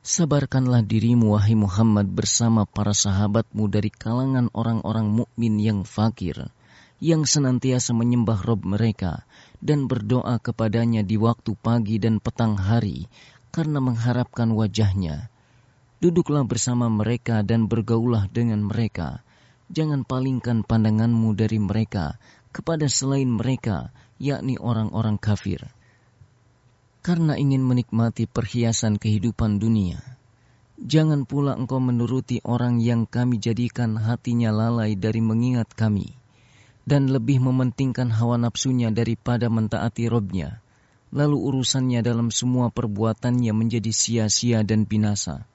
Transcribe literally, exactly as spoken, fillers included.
Sabarkanlah dirimu, wahai Muhammad, bersama para sahabatmu dari kalangan orang-orang mukmin yang fakir, yang senantiasa menyembah Rabb mereka dan berdoa kepadanya di waktu pagi dan petang hari karena mengharapkan wajahnya. Duduklah bersama mereka dan bergaulah dengan mereka. Jangan palingkan pandanganmu dari mereka kepada selain mereka, yakni orang-orang kafir, karena ingin menikmati perhiasan kehidupan dunia. Jangan pula engkau menuruti orang yang kami jadikan hatinya lalai dari mengingat kami, dan lebih mementingkan hawa nafsunya daripada mentaati Robnya, lalu urusannya dalam semua perbuatannya menjadi sia-sia dan binasa.